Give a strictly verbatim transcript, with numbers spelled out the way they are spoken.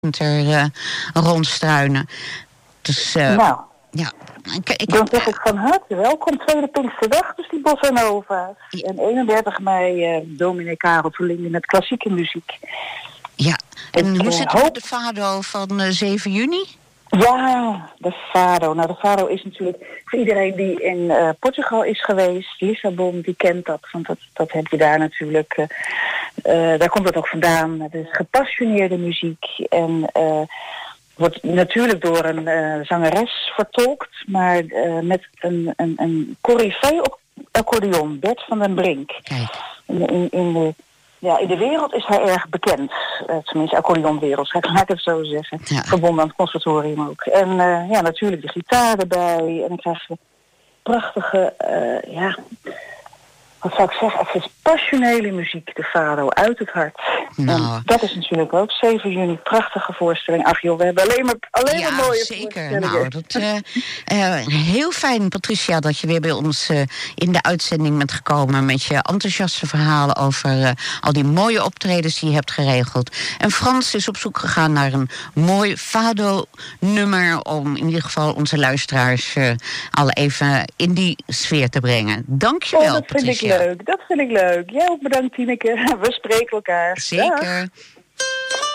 er uh, rondstruinen. Dus, uh, nou, ja. Ik, ik, dan zeg ik van harte welkom. Tweede Pinksterdag, dus die Bossa Nova's. Ja. En eenendertig mei uh, dominee Karel Verlinde met klassieke muziek. Ja, en dus, hoe uh, zit het met de Fado van uh, zeven juni? Ja, de Fado. Nou, de Fado is natuurlijk voor iedereen die in uh, Portugal is geweest, Lissabon, die kent dat. Want dat, dat heb je daar natuurlijk, uh, uh, daar komt het ook vandaan. Het is gepassioneerde muziek en uh, wordt natuurlijk door een uh, zangeres vertolkt, maar uh, met een, een, een coryfee op accordeon, Bert van den Brink. In, in, in de Ja, in de wereld is hij erg bekend. Uh, tenminste, accordeonwereld, ga ik het zo zeggen. Ja. Verbonden aan het conservatorium ook. En uh, ja, natuurlijk de gitaar erbij. En dan krijg je prachtige, uh, ja, wat zou ik zeggen? Het is passionele muziek, de Fado, uit het hart. Nou. En dat is natuurlijk ook zeven juni, prachtige voorstelling. Ach joh, we hebben alleen maar, alleen ja, maar mooie zeker. voorstellingen. Nou, dat, uh, uh, heel fijn, Patricia, dat je weer bij ons uh, in de uitzending bent gekomen met je enthousiaste verhalen over uh, al die mooie optredens die je hebt geregeld. En Frans is op zoek gegaan naar een mooi Fado-nummer om in ieder geval onze luisteraars uh, al even in die sfeer te brengen. Dank je wel, oh, dat Patricia. Vind ik leuk, dat vind ik leuk. Jij ook bedankt, Tineke. We spreken elkaar. Zeker. Dag.